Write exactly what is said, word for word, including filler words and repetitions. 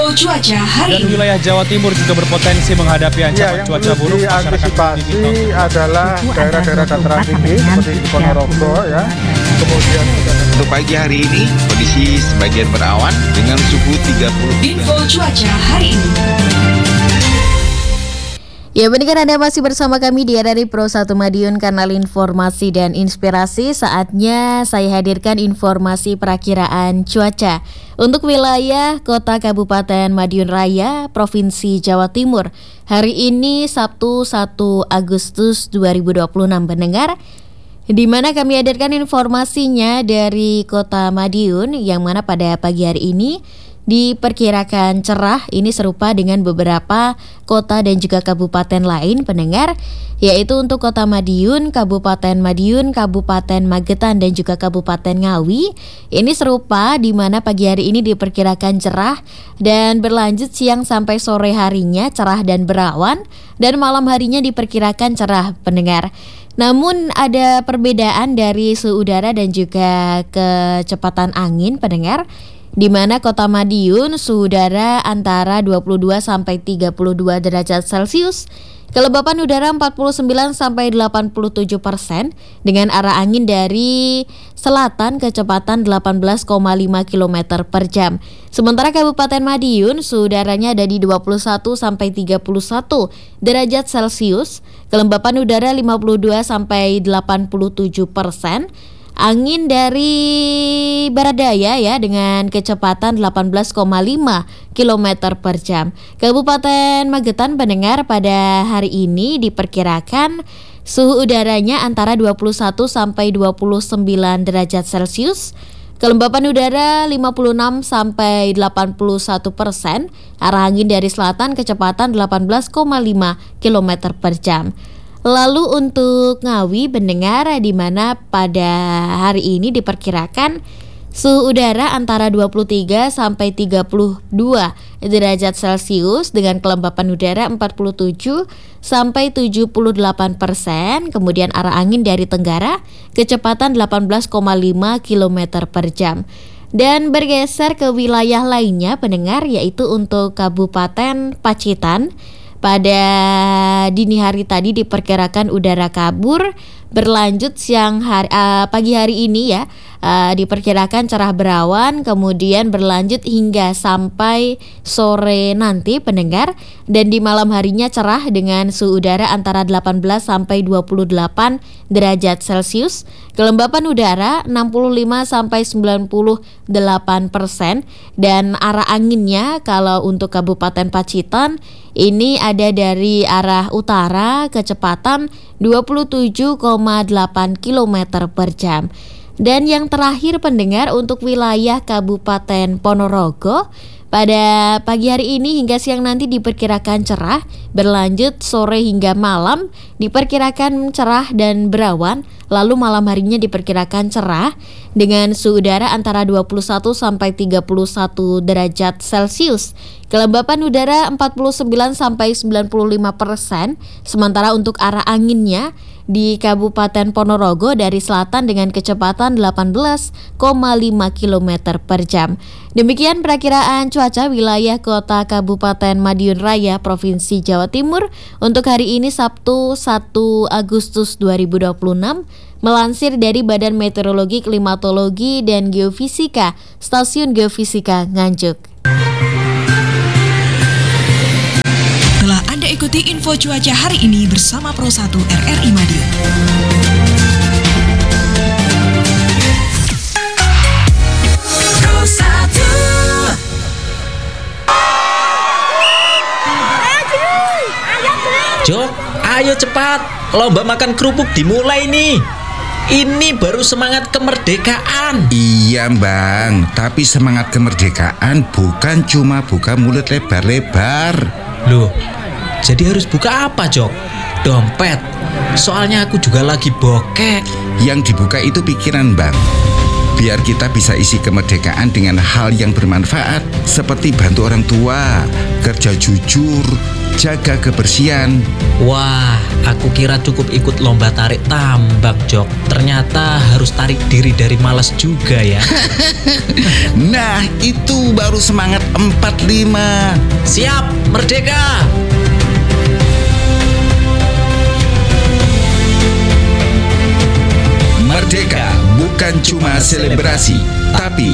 cuaca hari Dan wilayah Jawa Timur juga berpotensi menghadapi ancaman Ya, yang cuaca perlu buruk. Masyarakat diantisipasi diminta adalah daerah-daerah dataran tinggi seperti di Ponorogo ya. Kemudian Untuk pagi hari ini, kondisi sebagian berawan dengan suhu tiga puluh tiga. info cuaca hari ini. Ya, pendengar, Anda masih bersama kami di R R I Pro satu Madiun, kanal informasi dan inspirasi. Saatnya saya hadirkan informasi perakiraan cuaca untuk wilayah Kota Kabupaten Madiun Raya, Provinsi Jawa Timur. Hari ini Sabtu satu Agustus dua ribu dua puluh enam, pendengar, di mana kami hadirkan informasinya dari Kota Madiun, yang mana pada pagi hari ini diperkirakan cerah. Ini serupa dengan beberapa kota dan juga kabupaten lain, pendengar, yaitu untuk Kota Madiun, Kabupaten Madiun, Kabupaten Magetan dan juga Kabupaten Ngawi. Ini serupa, di mana pagi hari ini diperkirakan cerah dan berlanjut siang sampai sore harinya cerah dan berawan, dan malam harinya diperkirakan cerah, pendengar. Namun ada perbedaan dari suhu udara dan juga kecepatan angin, pendengar, di mana Kota Madiun suhu udara antara dua puluh dua sampai tiga puluh dua derajat Celcius, kelembapan udara empat puluh sembilan sampai delapan puluh tujuh persen, dengan arah angin dari selatan kecepatan delapan belas koma lima kilometer per jam. Sementara Kabupaten Madiun suhu udaranya ada di dua puluh satu sampai tiga puluh satu derajat Celcius, kelembapan udara lima puluh dua sampai delapan puluh tujuh persen. Angin dari barat daya ya, dengan kecepatan delapan belas koma lima kilometer per jam. Kabupaten Magetan, pendengar, pada hari ini diperkirakan suhu udaranya antara dua puluh satu sampai dua puluh sembilan derajat Celcius, kelembapan udara lima puluh enam sampai delapan puluh satu persen, arah angin dari selatan kecepatan delapan belas koma lima kilometer per jam. Lalu untuk Ngawi, pendengar, di mana pada hari ini diperkirakan suhu udara antara dua puluh tiga sampai tiga puluh dua derajat Celcius, dengan kelembapan udara empat puluh tujuh sampai tujuh puluh delapan persen, kemudian arah angin dari tenggara kecepatan delapan belas koma lima kilometer per jam. Dan bergeser ke wilayah lainnya, pendengar, yaitu untuk Kabupaten Pacitan. Pada dini hari tadi diperkirakan udara kabur, berlanjut siang hari, uh, pagi hari ini ya, uh, diperkirakan cerah berawan, kemudian berlanjut hingga sampai sore nanti, pendengar, dan di malam harinya cerah dengan suhu udara antara delapan belas sampai dua puluh delapan derajat Celcius, kelembapan udara enam puluh lima sampai sembilan puluh delapan persen, dan arah anginnya kalau untuk Kabupaten Pacitan ini ada dari arah utara, kecepatan dua puluh tujuh koma delapan kilometer per jam. Dan yang terakhir, pendengar, untuk wilayah Kabupaten Ponorogo, pada pagi hari ini hingga siang nanti diperkirakan cerah, berlanjut sore hingga malam diperkirakan cerah dan berawan, lalu malam harinya diperkirakan cerah dengan suhu udara antara dua puluh satu sampai tiga puluh satu derajat Celcius. Kelembapan udara empat puluh sembilan sampai sembilan puluh lima persen, sementara untuk arah anginnya di Kabupaten Ponorogo dari selatan dengan kecepatan delapan belas koma lima kilometer per jam. Demikian perakiraan cuaca wilayah Kota Kabupaten Madiun Raya, Provinsi Jawa Timur untuk hari ini Sabtu satu Agustus dua ribu dua puluh enam, melansir dari Badan Meteorologi, Klimatologi dan Geofisika Stasiun Geofisika Nganjuk. Telah Anda ikuti info cuaca hari ini bersama Pro satu R R I Madiun. Pro satu. Jok, ayo cepat, lomba makan kerupuk dimulai nih. Ini baru semangat kemerdekaan. Iya bang, tapi semangat kemerdekaan bukan cuma buka mulut lebar-lebar. Loh, jadi harus buka apa, Jok? Dompet. Soalnya aku juga lagi bokek. Yang dibuka itu pikiran bang. biar kita bisa isi kemerdekaan dengan hal yang bermanfaat seperti bantu orang tua, kerja jujur, jaga kebersihan. Wah, aku kira cukup ikut lomba tarik tambang, Jok. Ternyata harus tarik diri dari malas juga ya. Nah, itu baru semangat empat lima. Siap, merdeka! Merdeka bukan cuma selebrasi, tapi